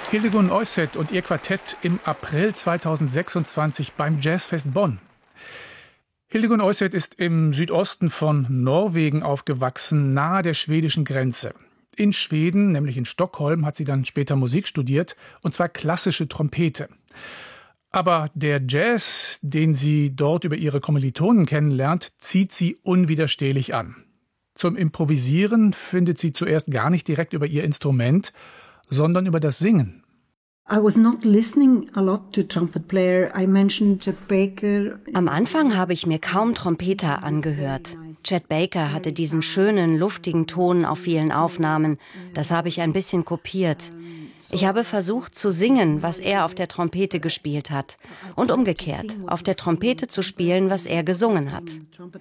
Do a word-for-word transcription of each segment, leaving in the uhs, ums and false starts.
Hildegunn Oyset und ihr Quartett im April zweitausendsechsundzwanzig beim Jazzfest Bonn. Hildegunn Oyset ist im Südosten von Norwegen aufgewachsen, nahe der schwedischen Grenze. In Schweden, nämlich in Stockholm, hat sie dann später Musik studiert, und zwar klassische Trompete. Aber der Jazz, den sie dort über ihre Kommilitonen kennenlernt, zieht sie unwiderstehlich an. Zum Improvisieren findet sie zuerst gar nicht direkt über ihr Instrument, sondern über das Singen. I was not listening a lot to trumpet player. I mentioned Chet Baker. Am Anfang habe ich mir kaum Trompeter angehört. Chet Baker hatte diesen schönen, luftigen Ton auf vielen Aufnahmen. Das habe ich ein bisschen kopiert. Ich habe versucht zu singen, was er auf der Trompete gespielt hat. Und umgekehrt, auf der Trompete zu spielen, was er gesungen hat.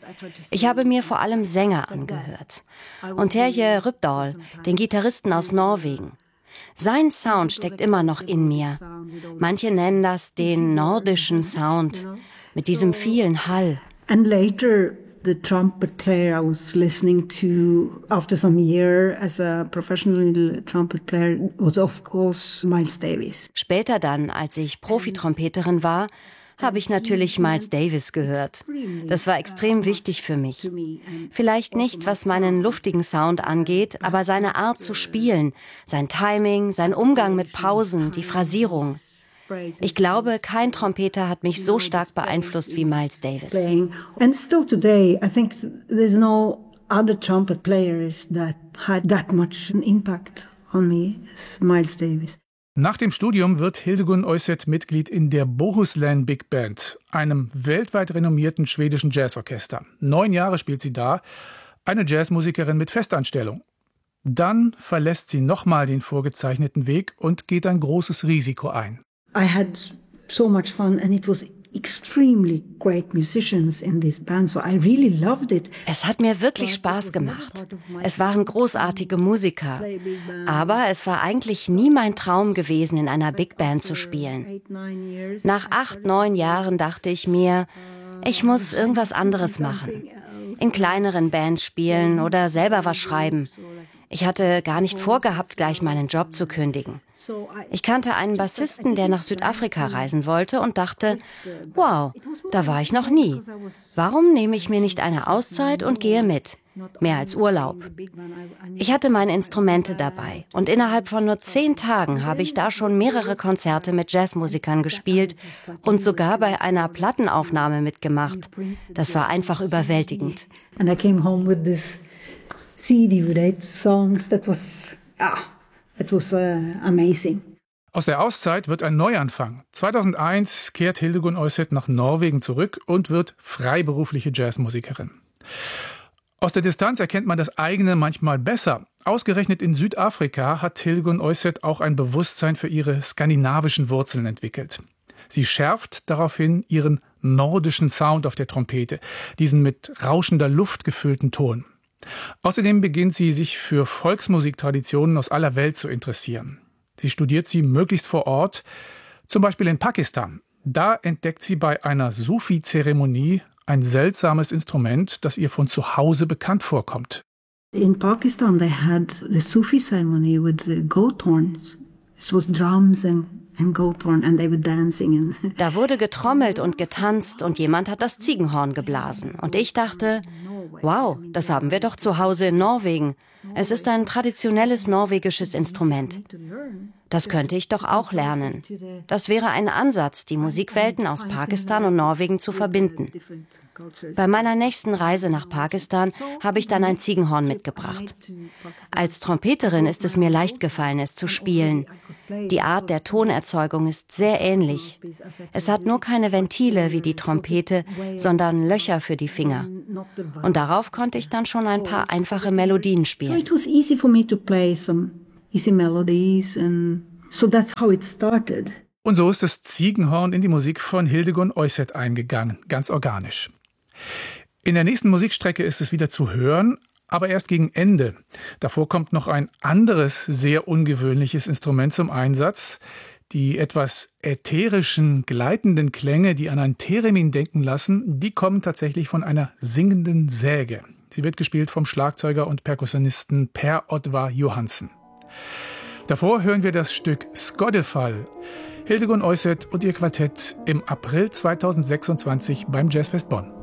Ich habe mir vor allem Sänger angehört. Und Terje Rypdal, den Gitarristen aus Norwegen. Sein Sound steckt immer noch in mir. Manche nennen das den nordischen Sound, mit diesem vielen Hall. And later the trumpet player I was listening to after some year as a professional trumpet player was of course Miles Davis. Später dann, als ich Profitrompeterin war, habe ich natürlich Miles Davis gehört. Das war extrem wichtig für mich. Vielleicht nicht, was meinen luftigen Sound angeht, aber seine Art zu spielen, sein Timing, sein Umgang mit Pausen, die Phrasierung. Ich glaube, kein Trompeter hat mich so stark beeinflusst wie Miles Davis. And still today, I think there's no other trumpet players that had that much impact on me as Miles Davis. Nach dem Studium wird Hildegunn Oyset Mitglied in der Bohuslän Big Band, einem weltweit renommierten schwedischen Jazzorchester. Neun Jahre spielt sie da, eine Jazzmusikerin mit Festanstellung. Dann verlässt sie nochmal den vorgezeichneten Weg und geht ein großes Risiko ein. I had so much fun and it was extremely great musicians in this band, so I really loved it. Es hat mir wirklich Spaß gemacht. Es waren großartige Musiker. Aber es war eigentlich nie mein Traum gewesen, in einer Big Band zu spielen. Nach acht, neun Jahren dachte ich mir, ich muss irgendwas anderes machen. In kleineren Bands spielen oder selber was schreiben. Ich hatte gar nicht vorgehabt, gleich meinen Job zu kündigen. Ich kannte einen Bassisten, der nach Südafrika reisen wollte und dachte, wow, da war ich noch nie. Warum nehme ich mir nicht eine Auszeit und gehe mit? Mehr als Urlaub. Ich hatte meine Instrumente dabei und innerhalb von nur zehn Tagen habe ich da schon mehrere Konzerte mit Jazzmusikern gespielt und sogar bei einer Plattenaufnahme mitgemacht. Das war einfach überwältigend. And I came home with this C D with eight songs. That was, ah, that was uh, amazing. Aus der Auszeit wird ein Neuanfang. zweitausendeins kehrt Hildegunn Oyset nach Norwegen zurück und wird freiberufliche Jazzmusikerin. Aus der Distanz erkennt man das eigene manchmal besser. Ausgerechnet in Südafrika hat Hildegunn Oyset auch ein Bewusstsein für ihre skandinavischen Wurzeln entwickelt. Sie schärft daraufhin ihren nordischen Sound auf der Trompete, diesen mit rauschender Luft gefüllten Ton. Außerdem beginnt sie, sich für Volksmusiktraditionen aus aller Welt zu interessieren. Sie studiert sie möglichst vor Ort, zum Beispiel in Pakistan. Da entdeckt sie bei einer Sufi-Zeremonie ein seltsames Instrument, das ihr von zu Hause bekannt vorkommt. In Pakistan they had the Sufi ceremony with the goat horns. It was drums and and goat horn and they were dancing. Da wurde getrommelt und getanzt und jemand hat das Ziegenhorn geblasen. Und ich dachte, wow, das haben wir doch zu Hause in Norwegen. Es ist ein traditionelles norwegisches Instrument. Das könnte ich doch auch lernen. Das wäre ein Ansatz, die Musikwelten aus Pakistan und Norwegen zu verbinden. Bei meiner nächsten Reise nach Pakistan habe ich dann ein Ziegenhorn mitgebracht. Als Trompeterin ist es mir leicht gefallen, es zu spielen. Die Art der Tonerzeugung ist sehr ähnlich. Es hat nur keine Ventile wie die Trompete, sondern Löcher für die Finger. Und darauf konnte ich dann schon ein paar einfache Melodien spielen. So it was easy for me to play some easy melodies and so that's how it started. Und so ist das Ziegenhorn in die Musik von Hildegunn Oyset eingegangen, ganz organisch. In der nächsten Musikstrecke ist es wieder zu hören, aber erst gegen Ende. Davor kommt noch ein anderes, sehr ungewöhnliches Instrument zum Einsatz. Die etwas ätherischen, gleitenden Klänge, die an ein Theremin denken lassen, die kommen tatsächlich von einer singenden Säge. Sie wird gespielt vom Schlagzeuger und Perkussionisten Per Oddvar Johansen. Davor hören wir das Stück Skoddefall. Hildegun Oyseth und ihr Quartett im April zweitausendsechsundzwanzig beim Jazzfest Bonn.